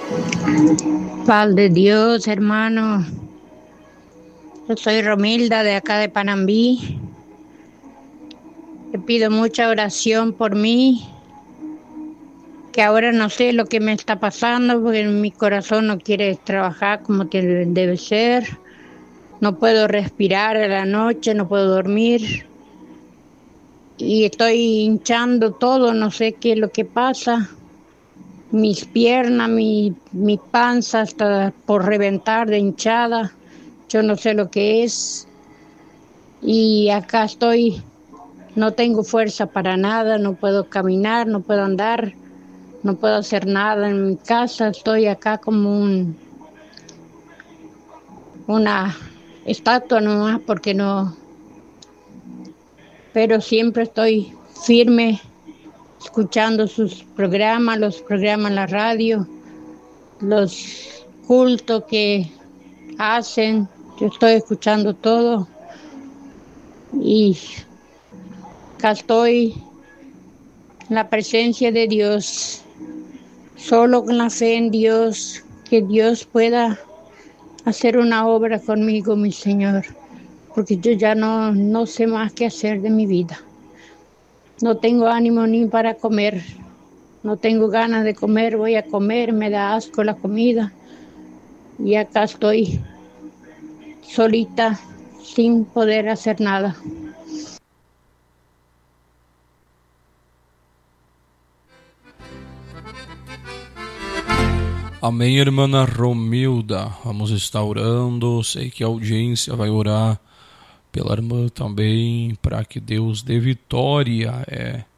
Paz de Dios, hermano. Yo soy Romilda de acá de Panambí. Te pido mucha oración por mí, que ahora no sé lo que me está pasando porque mi corazón no quiere trabajar como debe ser. No puedo respirar a la noche, no puedo dormir y estoy hinchando todo, no sé qué es lo que pasa. Mis piernas, mi panza está por reventar de hinchada. Yo no sé lo que es. Y acá estoy, no tengo fuerza para nada, no puedo caminar, no puedo andar, no puedo hacer nada en mi casa. Estoy acá como una estatua nomás porque no, pero siempre estoy firme escuchando sus programas, los programas en la radio, los cultos que hacen. Yo estoy escuchando todo y acá estoy en la presencia de Dios, solo con la fe en Dios, que Dios pueda hacer una obra conmigo, mi Señor, porque yo ya no sé más qué hacer de mi vida. No tengo ánimo ni para comer, no tengo ganas de comer, voy a comer, me da asco la comida y acá estoy solita sin poder hacer nada. Amém, irmã Romilda. Vamos estar orando. Sei que a audiência vai orar pela irmã também, para que Deus dê vitória